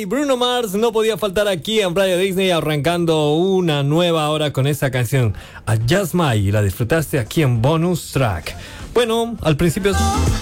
y Bruno Mars no podía faltar aquí en Radio Disney, arrancando una nueva hora con esta canción, Adjust My, y la disfrutaste aquí en Bonus Track. Bueno, al principio